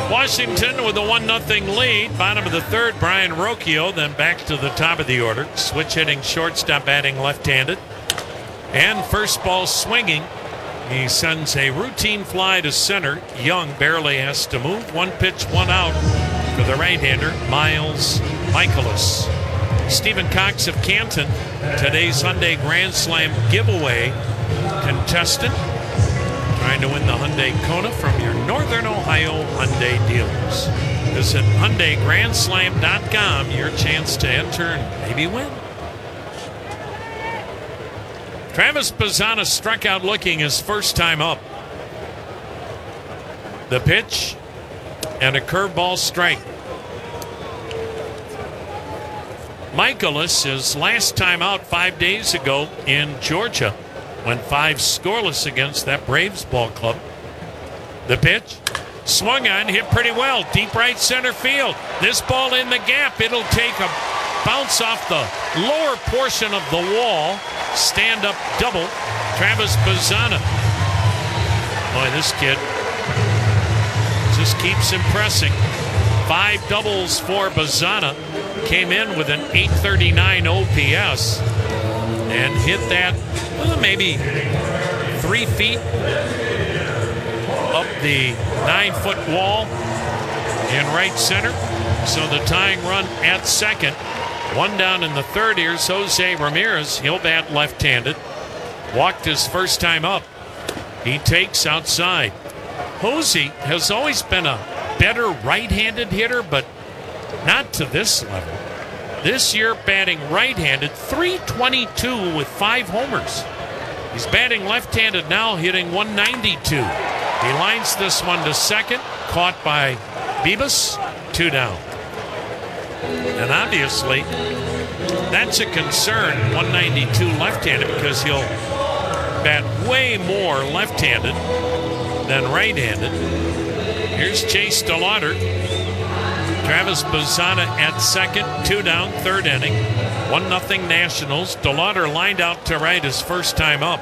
Washington with a 1-0 lead. Bottom of the third, Brian Rocchio. Then back to the top of the order. Switch hitting shortstop, batting left-handed. And first ball swinging. He sends a routine fly to center. Young barely has to move. 1 pitch, 1 out for the right-hander, Miles Michaelis. Stephen Cox of Canton, today's Hyundai Grand Slam giveaway contestant, trying to win the Hyundai Kona from your Northern Ohio Hyundai dealers. Visit HyundaiGrandSlam.com, your chance to enter and maybe win. Travis Bazzana struck out looking his first time up. The pitch and a curveball strike. Michaelis, his last time out 5 days ago in Georgia, went 5 scoreless against that Braves ball club. The pitch, swung on, hit pretty well, deep right center field. This ball in the gap, it'll take a bounce off the lower portion of the wall. Stand up double, Travis Bazzana. Boy, this kid just keeps impressing. 5 doubles for Bazzana. Came in with an .839 OPS and hit that maybe 3 feet up the 9-foot wall in right center. So the tying run at second. 1 down in the third. Here's Jose Ramirez. He'll bat left-handed. Walked his first time up. He takes outside. Jose has always been a better right-handed hitter, but not to this level. This year batting right-handed, .322 with 5 homers. He's batting left-handed now, hitting .192. He lines this one to second, caught by Bibas, 2 down. And obviously, that's a concern, .192 left-handed, because he'll bat way more left-handed than right-handed. Here's Chase DeLauder. Travis Bazzana at second, 2 down, third inning. 1-0 Nationals. DeLauder lined out to right his first time up.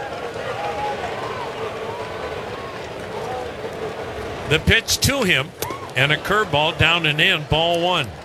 The pitch to him and a curveball down and in, ball 1.